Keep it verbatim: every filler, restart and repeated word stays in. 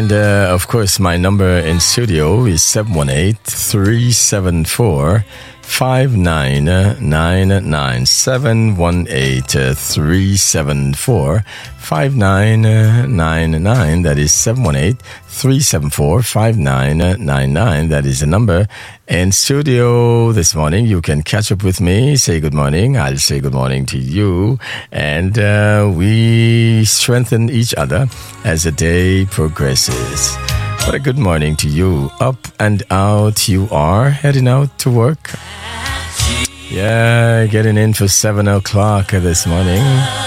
And, uh, of course, my number in studio is seven one eight, three seven four, five nine nine nine. seven one eight, three seven four, five nine nine nine. That is seven one eight, three seven four, five nine nine nine. That is the number in studio this morning. You can catch up with me, say good morning. I'll say good morning to you. And uh, we strengthen each other as the day progresses. What a good morning to you. Up and out you are, heading out to work. Yeah, getting in for seven o'clock this morning.